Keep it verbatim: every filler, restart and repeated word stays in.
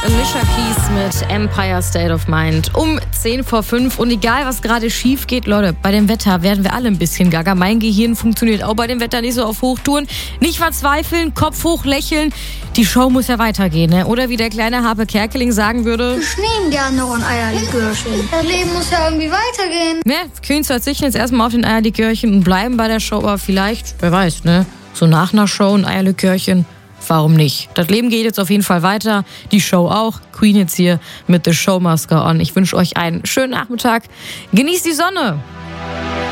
Alicia Keys mit Empire State of Mind um zehn vor fünf. Und egal, was gerade schief geht, Leute, bei dem Wetter werden wir alle ein bisschen gaga. Mein Gehirn funktioniert auch bei dem Wetter nicht so auf Hochtouren. Nicht verzweifeln, Kopf hoch lächeln. Die Show muss ja weitergehen, ne? Oder wie der kleine Harpe Kerkeling sagen würde: Ich nehme gerne noch ein Eierlikörchen. Das Leben muss ja irgendwie weitergehen. Ne, Kühn verzichten jetzt erstmal auf den Eierlikörchen und bleiben bei der Show. Aber vielleicht, wer weiß, ne? So nach einer Show ein Eierlikörchen. Warum nicht? Das Leben geht jetzt auf jeden Fall weiter. Die Show auch. Queen jetzt hier mit The Show Must Go On. Ich wünsche euch einen schönen Nachmittag. Genießt die Sonne.